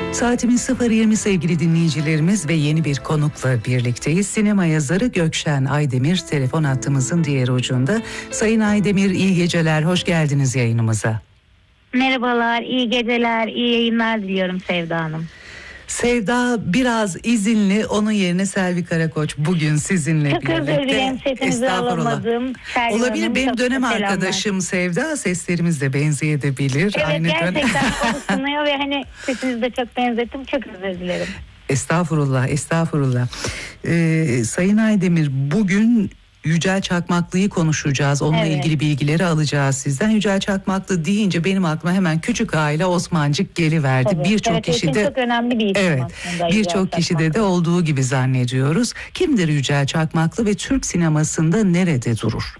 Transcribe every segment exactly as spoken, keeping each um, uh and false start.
Saatimiz sıfır yirmi sevgili dinleyicilerimiz ve yeni bir konukla birlikteyiz. Sinema yazarı Gökşen Aydemir telefon hattımızın diğer ucunda. Sayın Aydemir, iyi geceler, hoş geldiniz yayınımıza. Merhabalar, iyi geceler, iyi yayınlar diliyorum Sevda Hanım. Sevda biraz izinli, onun yerine Selvi Karakoç bugün sizinle çok birlikte. Çok özür dilerim, sesinizi alamadım. Selvi Olabilir, Hanım, benim dönem selamlar. arkadaşım Sevda, seslerimiz de benzeyebilir. Evet, aynı gerçekten konuşuluyor ve hani sesinizi de çok benzettim, çok özür dilerim. Estağfurullah, estağfurullah. Ee, Sayın Aydemir, bugün Yücel Çakmaklı'yı konuşacağız. Onunla evet. ilgili bilgileri alacağız sizden. Yücel Çakmaklı deyince benim aklıma hemen Küçük Aile Osmancık geliverdi. Birçok evet, kişi de çok önemli bir isim evet, aslında. Birçok kişide de olduğu gibi zannediyoruz. Kimdir Yücel Çakmaklı ve Türk sinemasında nerede durur?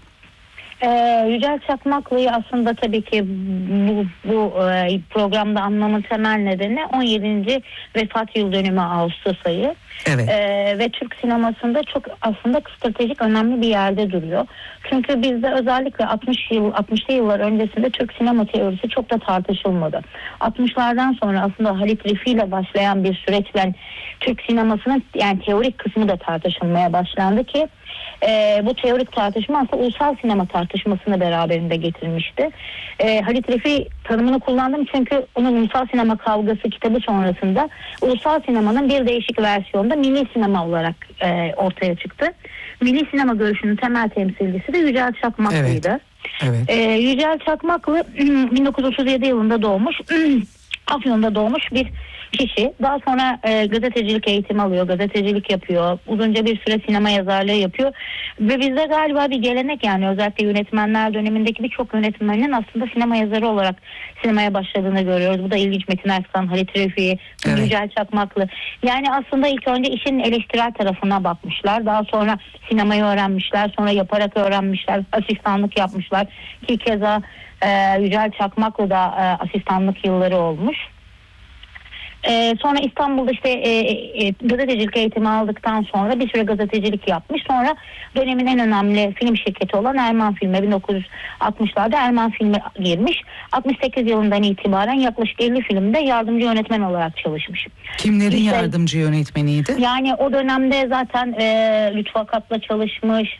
Ee, Yücel Çakmaklı'yı aslında tabii ki bu, bu e, programda anmamın temel nedeni on yedinci vefat yıl dönümü Ağustos ayı. Evet. Ee, ve Türk sinemasında çok aslında stratejik önemli bir yerde duruyor. Çünkü bizde özellikle altmış yıl altmışlı yıllar öncesinde Türk sinema teorisi çok da tartışılmadı. altmışlardan sonra aslında Halit Refi ile başlayan bir süreçle Türk sinemasının yani teorik kısmı da tartışılmaya başlandı ki e, bu teorik tartışma aslında ulusal sinema tartışmasını beraberinde getirmişti. E, Halit Refi tanımını kullandım çünkü onun Ulusal Sinema Kavgası kitabı sonrasında ulusal sinemanın bir değişik versiyonda milli sinema olarak e, ortaya çıktı. Milli sinema görüşünün temel temsilcisi de Yücel Çakmaklı'ydı. Evet. Evet. E, Yücel Çakmaklı bin dokuz yüz otuz yedi yılında doğmuş. Afyon'da doğmuş bir kişi. Daha sonra e, gazetecilik eğitimi alıyor, gazetecilik yapıyor. Uzunca bir süre sinema yazarlığı yapıyor. Ve bizde galiba bir gelenek, yani özellikle yönetmenler dönemindeki birçok yönetmenin aslında sinema yazarı olarak sinemaya başladığını görüyoruz. Bu da ilginç. Metin Erksan, Halit Refi, evet. Yücel Çakmaklı. Yani aslında ilk önce işin eleştirel tarafına bakmışlar. Daha sonra sinemayı öğrenmişler. Sonra yaparak öğrenmişler. Asistanlık yapmışlar. Ki keza e, Yücel Çakmaklı da e, asistanlık yılları olmuş. Ee, sonra İstanbul'da işte e, e, gazetecilik eğitimi aldıktan sonra bir süre gazetecilik yapmış. Sonra dönemin en önemli film şirketi olan Erman Film'e bin dokuz yüz altmışlarda Erman Film'e girmiş. altmış sekiz yılından itibaren yaklaşık elli filmde yardımcı yönetmen olarak çalışmış. Kimlerin işte, yardımcı yönetmeniydi? Yani o dönemde zaten e, Lütfü Akat'la çalışmış.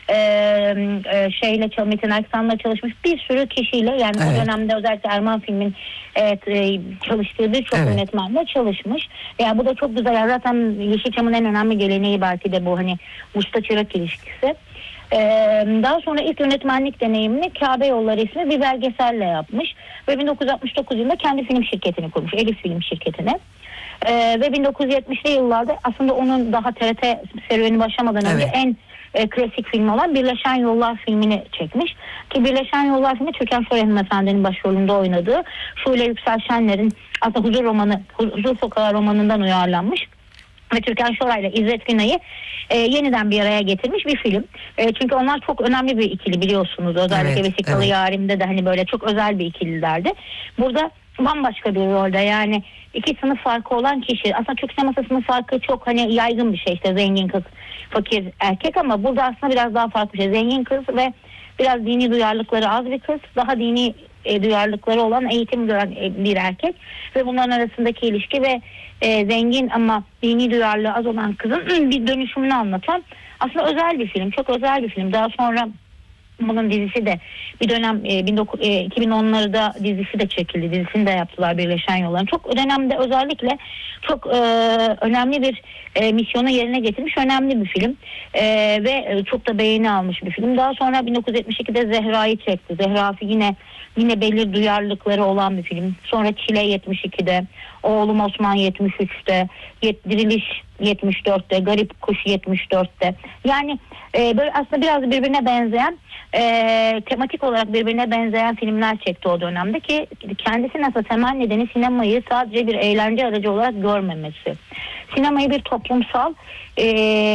Ee, şeyle Metin Erksan'la çalışmış bir sürü kişiyle, yani evet. O dönemde özellikle Erman Film'in evet, çalıştığı birçok evet. yönetmenle çalışmış. Yani bu da çok güzel. Yani zaten Yeşilçam'ın en önemli geleneği belki de bu, hani usta çırak ilişkisi. Ee, daha sonra ilk yönetmenlik deneyimini Kabe Yolları ismi bir belgeselle yapmış ve bin dokuz yüz altmış dokuz yılında kendi film şirketini kurmuş, Elif Film şirketini. Ee, ve bin dokuz yüz yetmişli yıllarda aslında onun daha T R T serüveni başlamadan evet. önce en E, klasik film olan Birleşen Yollar filmini çekmiş. Ki Birleşen Yollar filmi Türkan Şoray Hanımefendi'nin başrolünde oynadığı Şule Yüksel Şenler'in aslında Huzur romanı, Huzur Sokağı romanından uyarlanmış. Ve Türkan Şoray ile İzzet Günay'ı e, yeniden bir araya getirmiş bir film. E, çünkü onlar çok önemli bir ikili, biliyorsunuz. Özellikle evet, Vesikalı evet. Yarim'de de hani böyle çok özel bir ikililerdi. Burada bambaşka bir rolde, yani iki sınıf farkı olan kişi. Aslında Türk sineması sınıf farkı çok hani yaygın bir şey, işte zengin kız, fakir erkek, ama burada aslında biraz daha farklı bir şey. Zengin kız ve biraz dini duyarlılıkları az bir kız, daha dini e, duyarlılıkları olan, eğitim gören e, bir erkek ve bunların arasındaki ilişki ve e, zengin ama dini duyarlılığı az olan kızın bir dönüşümünü anlatan aslında özel bir film, çok özel bir film. Daha sonra bunun dizisi de bir dönem e, iki bin onlarda dizisi de çekildi. Dizisini de yaptılar, Birleşen Yolların. Çok o dönemde özellikle çok e, önemli bir e, misyonu yerine getirmiş önemli bir film. E, ve çok da beğeni almış bir film. Daha sonra bin dokuz yüz yetmiş ikide Zehra'yı çekti. Zehra yine yine belirli duyarlılıkları olan bir film. Sonra Çile yetmiş ikide, Oğlum Osman yetmiş üçte, Diriliş yetmiş dörtte, Garip Kuş yetmiş dörtte. Yani e, böyle aslında biraz birbirine benzeyen, e, tematik olarak birbirine benzeyen filmler çekti o dönemde ki kendisi nasıl temel nedeni sinemayı sadece bir eğlence aracı olarak görmemesi. Sinemayı bir toplumsal, e,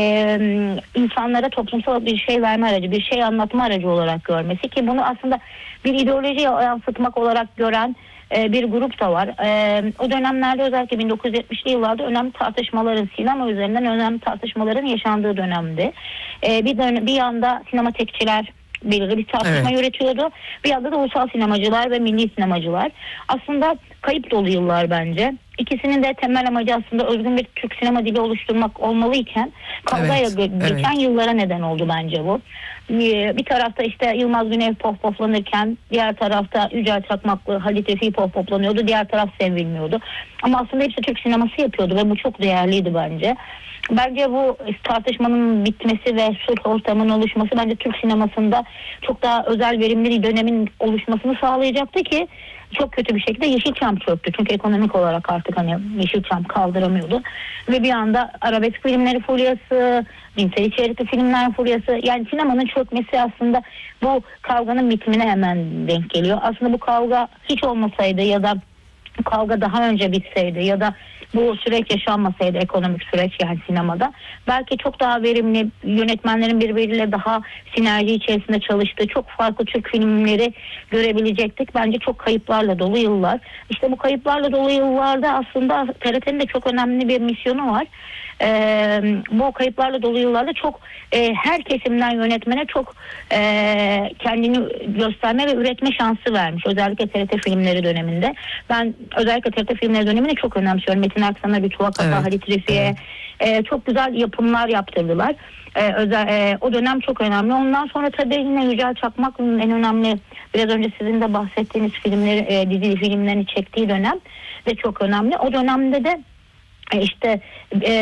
insanlara toplumsal bir şey verme aracı, bir şey anlatma aracı olarak görmesi, ki bunu aslında bir ideoloji yansıtmak olarak gören bir grup da var. Ee, o dönemlerde özellikle bin dokuz yüz yetmişli yıllarda önemli tartışmaların, sinema üzerinden önemli tartışmaların yaşandığı dönemdi. Ee, bir dön- bir yanda sinematekçiler belirli bir tartışma evet. yürütüyordu. Bir yanda da ulusal sinemacılar ve milli sinemacılar. Aslında kayıp dolu yıllar bence. İkisinin de temel amacı aslında özgün bir Türk sinema dili oluşturmak olmalıyken kavgaya Evet, ge- geçen evet. yıllara neden oldu bence bu. Ee, Bir tarafta işte Yılmaz Güney pop poplanırken diğer tarafta Yücel Çakmaklı, Halit Refi pop poplanıyordu. Diğer taraf sevilmiyordu. Ama aslında hepsi Türk sineması yapıyordu ve bu çok değerliydi bence. Bence bu tartışmanın bitmesi ve sulh ortamının oluşması bence Türk sinemasında çok daha özel verimli bir dönemin oluşmasını sağlayacaktı ki çok kötü bir şekilde Yeşilçam çöktü. Çünkü ekonomik olarak artık hani Yeşilçam kaldıramıyordu. Ve bir anda arabesk filmleri furyası, cinsel içerikli filmler furyası, yani sinemanın çökmesi aslında bu kavganın bitimine hemen denk geliyor. Aslında bu kavga hiç olmasaydı ya da bu kavga daha önce bitseydi ya da bu süreç yaşanmasaydı, ekonomik süreç yani sinemada, belki çok daha verimli, yönetmenlerin birbiriyle daha sinerji içerisinde çalıştığı çok farklı Türk filmleri görebilecektik. Bence çok kayıplarla dolu yıllar. İşte bu kayıplarla dolu yıllarda aslında T R T'nin de çok önemli bir misyonu var. Ee, bu kayıplarla dolu yıllarda çok e, her kesimden yönetmene çok e, kendini gösterme ve üretme şansı vermiş. Özellikle T R T filmleri döneminde. Ben özellikle T R T filmleri dönemini çok önemsiyorum. Metin Aksan'a, Lütfü Akat'a, Evet. Halit Refi'ye Evet. e, çok güzel yapımlar yaptırdılar. E, özel, e, o dönem çok önemli. Ondan sonra tabii yine Yücel Çakmaklı'nın en önemli, biraz önce sizin de bahsettiğiniz filmleri, e, dizi filmlerini çektiği dönem de çok önemli. O dönemde de İşte e,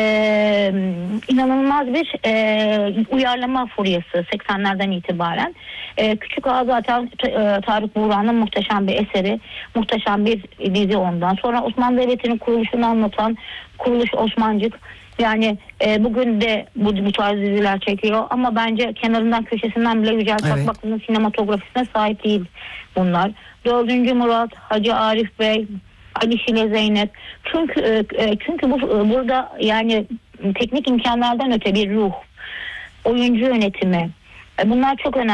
inanılmaz bir e, uyarlama furyası seksenlerden itibaren. E, Küçük Ağa zaten e, Tarık Buğra'nın muhteşem bir eseri, muhteşem bir dizi ondan. Sonra Osmanlı Devleti'nin kuruluşunu anlatan Kuruluş Osmancık. Yani e, bugün de bu, bu tarz diziler çekiyor ama bence kenarından köşesinden bile Yücel Evet. Çakmaklı'nın sinematografisine sahip değil bunlar. Dördüncü Murat, Hacı Arif Bey, Ali Şile Zeynep. Çünkü e, çünkü bu burada yani teknik imkanlardan öte bir ruh, oyuncu yönetimi. E, bunlar çok önemli.